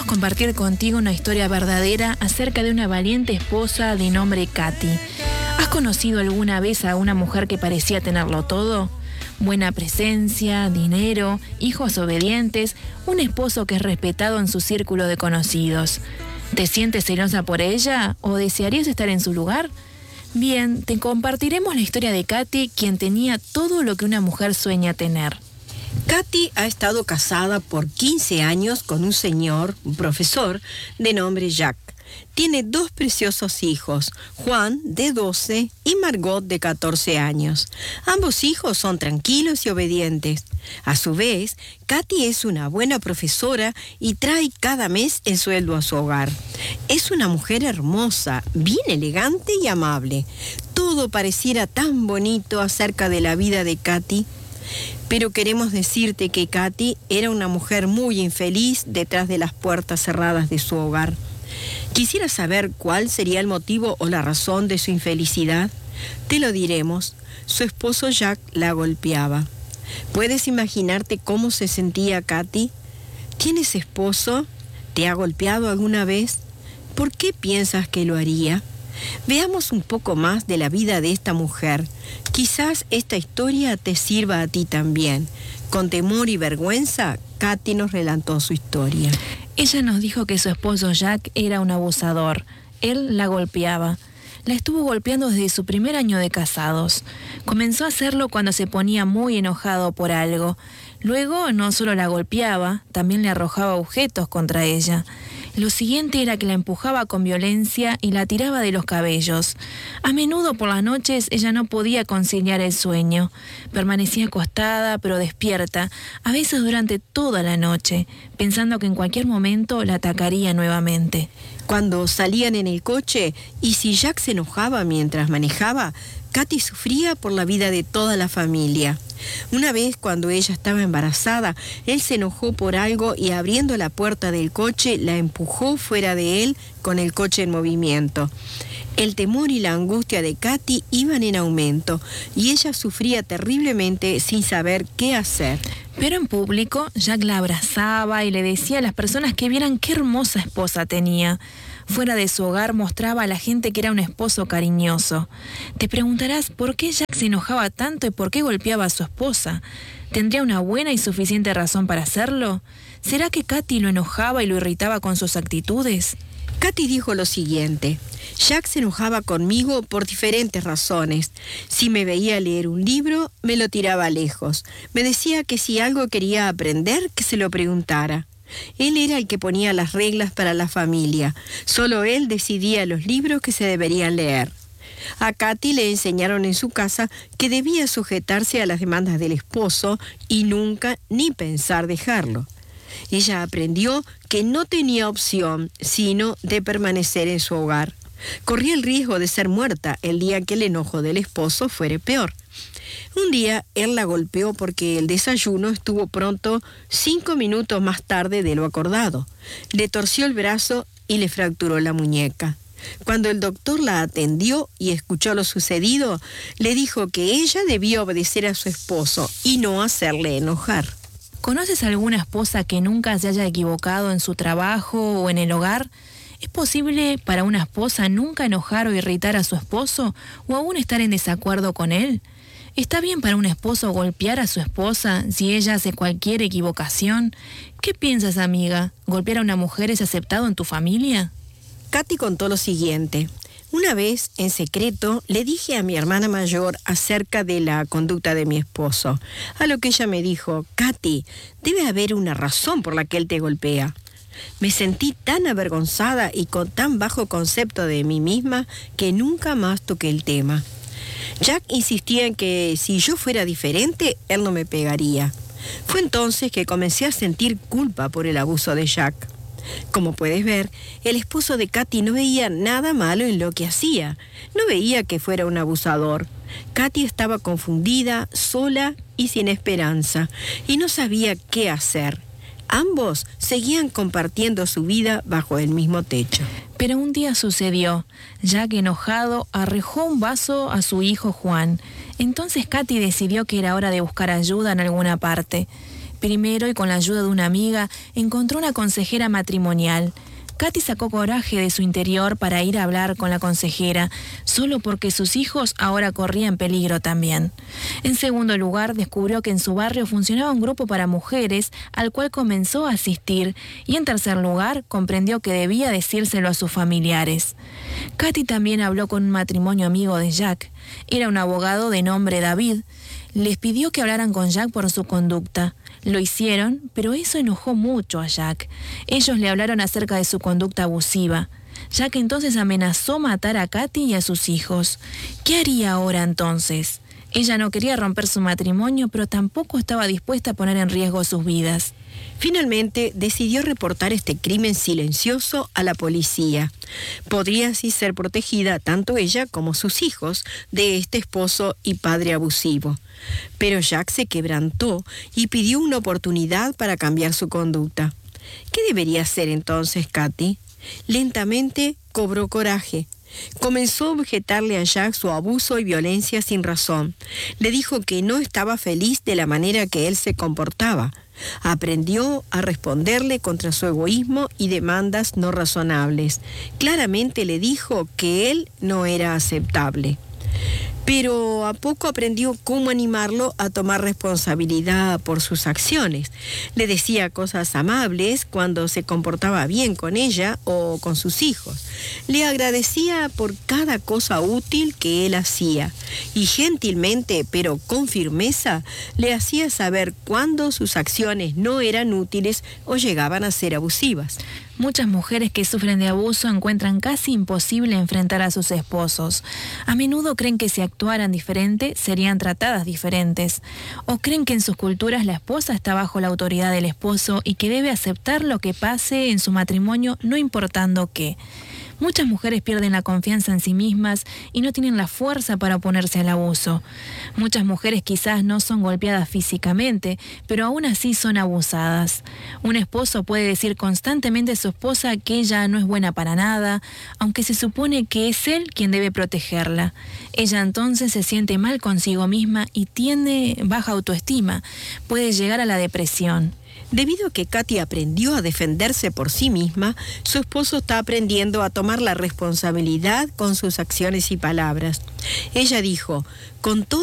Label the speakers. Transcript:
Speaker 1: compartir contigo una historia verdadera acerca de una valiente esposa de nombre Katy. ¿Has conocido alguna vez a una mujer que parecía tenerlo todo? Buena presencia, dinero, hijos obedientes, un esposo que es respetado en su círculo de conocidos. ¿Te sientes celosa por ella o desearías estar en su lugar? Bien, te compartiremos la historia de Katy, quien tenía todo lo que una mujer sueña tener.
Speaker 2: Katy ha estado casada por 15 años con un señor, un profesor, de nombre Jacques. Tiene 2 preciosos hijos, Juan, de 12, y Margot, de 14 años. Ambos hijos son tranquilos y obedientes. A su vez, Katy es una buena profesora y trae cada mes el sueldo a su hogar. Es una mujer hermosa, bien elegante y amable. Todo pareciera tan bonito acerca de la vida de Katy. Pero queremos decirte que Katy era una mujer muy infeliz detrás de las puertas cerradas de su hogar. ¿Quisieras saber cuál sería el motivo o la razón de su infelicidad? Te lo diremos. Su esposo Jacques la golpeaba. ¿Puedes imaginarte cómo se sentía Katy? ¿Tienes esposo? ¿Te ha golpeado alguna vez? ¿Por qué piensas que lo haría? Veamos un poco más de la vida de esta mujer. Quizás esta historia te sirva a ti también. Con temor y vergüenza, Katy nos relató su historia.
Speaker 1: Ella nos dijo que su esposo Jacques era un abusador. Él la golpeaba. La estuvo golpeando desde su primer año de casados. Comenzó a hacerlo cuando se ponía muy enojado por algo. Luego no solo la golpeaba, también le arrojaba objetos contra ella. Lo siguiente era que la empujaba con violencia y la tiraba de los cabellos. A menudo por las noches ella no podía conciliar el sueño. Permanecía acostada pero despierta, a veces durante toda la noche, pensando que en cualquier momento la atacaría nuevamente.
Speaker 2: Cuando salían en el coche y si Jacques se enojaba mientras manejaba, Katy sufría por la vida de toda la familia. Una vez, cuando ella estaba embarazada, él se enojó por algo y abriendo la puerta del coche, la empujó fuera de él con el coche en movimiento. El temor y la angustia de Katy iban en aumento y ella sufría terriblemente sin saber qué hacer.
Speaker 1: Pero en público, Jacques la abrazaba y le decía a las personas que vieran qué hermosa esposa tenía. Fuera de su hogar mostraba a la gente que era un esposo cariñoso. Te preguntarás por qué Jacques se enojaba tanto y por qué golpeaba a su esposa. ¿Tendría una buena y suficiente razón para hacerlo? ¿Será que Katy lo enojaba y lo irritaba con sus actitudes?
Speaker 2: Katy dijo lo siguiente: Jacques se enojaba conmigo por diferentes razones. Si me veía leer un libro, me lo tiraba lejos. Me decía que si algo quería aprender, que se lo preguntara. Él era el que ponía las reglas para la familia. Solo él decidía los libros que se deberían leer. A Katy le enseñaron en su casa que debía sujetarse a las demandas del esposo y nunca ni pensar dejarlo. Ella aprendió que no tenía opción sino de permanecer en su hogar. Corría el riesgo de ser muerta el día que el enojo del esposo fuera peor. Un día él la golpeó porque el desayuno estuvo pronto 5 minutos más tarde de lo acordado. Le torció el brazo y le fracturó la muñeca. Cuando el doctor la atendió y escuchó lo sucedido, le dijo que ella debía obedecer a su esposo y no hacerle enojar.
Speaker 1: ¿Conoces alguna esposa que nunca se haya equivocado en su trabajo o en el hogar? ¿Es posible para una esposa nunca enojar o irritar a su esposo o aún estar en desacuerdo con él? ¿Está bien para un esposo golpear a su esposa si ella hace cualquier equivocación? ¿Qué piensas, amiga? ¿Golpear a una mujer es aceptado en tu familia?
Speaker 2: Katy contó lo siguiente. Una vez, en secreto, le dije a mi hermana mayor acerca de la conducta de mi esposo, a lo que ella me dijo: Katy, debe haber una razón por la que él te golpea. Me sentí tan avergonzada y con tan bajo concepto de mí misma que nunca más toqué el tema. Jack insistía en que si yo fuera diferente, él no me pegaría. Fue entonces que comencé a sentir culpa por el abuso de Jack. Como puedes ver, el esposo de Katy no veía nada malo en lo que hacía. No veía que fuera un abusador. Katy estaba confundida, sola y sin esperanza, y no sabía qué hacer. Ambos seguían compartiendo su vida bajo el mismo techo.
Speaker 1: Pero un día sucedió. Jack, enojado, arrojó un vaso a su hijo Juan. Entonces Katy decidió que era hora de buscar ayuda en alguna parte. Primero, y con la ayuda de una amiga, encontró una consejera matrimonial. Katy sacó coraje de su interior para ir a hablar con la consejera, solo porque sus hijos ahora corrían peligro también. En segundo lugar, descubrió que en su barrio funcionaba un grupo para mujeres al cual comenzó a asistir, y en tercer lugar, comprendió que debía decírselo a sus familiares. Katy también habló con un matrimonio amigo de Jack. Era un abogado de nombre David. Les pidió que hablaran con Jack por su conducta. Lo hicieron, pero eso enojó mucho a Jack. Ellos le hablaron acerca de su conducta abusiva. Jack entonces amenazó matar a Katy y a sus hijos. ¿Qué haría ahora entonces? Ella no quería romper su matrimonio, pero tampoco estaba dispuesta a poner en riesgo sus vidas.
Speaker 2: Finalmente decidió reportar este crimen silencioso a la policía. Podría así ser protegida tanto ella como sus hijos de este esposo y padre abusivo. Pero Jack se quebrantó y pidió una oportunidad para cambiar su conducta. ¿Qué debería hacer entonces Katy? Lentamente cobró coraje. Comenzó a objetarle a Jack su abuso y violencia sin razón. Le dijo que no estaba feliz de la manera que él se comportaba. Aprendió a responderle contra su egoísmo y demandas no razonables. Claramente le dijo que él no era aceptable. Pero a poco aprendió cómo animarlo a tomar responsabilidad por sus acciones. Le decía cosas amables cuando se comportaba bien con ella o con sus hijos. Le agradecía por cada cosa útil que él hacía y gentilmente, pero con firmeza, le hacía saber cuándo sus acciones no eran útiles o llegaban a ser abusivas.
Speaker 1: Muchas mujeres que sufren de abuso encuentran casi imposible enfrentar a sus esposos. A menudo creen que si actuaran diferente, serían tratadas diferentes. O creen que en sus culturas la esposa está bajo la autoridad del esposo y que debe aceptar lo que pase en su matrimonio, no importando qué. Muchas mujeres pierden la confianza en sí mismas y no tienen la fuerza para oponerse al abuso. Muchas mujeres quizás no son golpeadas físicamente, pero aún así son abusadas. Un esposo puede decir constantemente a su esposa que ella no es buena para nada, aunque se supone que es él quien debe protegerla. Ella entonces se siente mal consigo misma y tiene baja autoestima. Puede llegar a la depresión.
Speaker 2: Debido a que Katy aprendió a defenderse por sí misma, su esposo está aprendiendo a tomar la responsabilidad con sus acciones y palabras. Ella dijo, con todo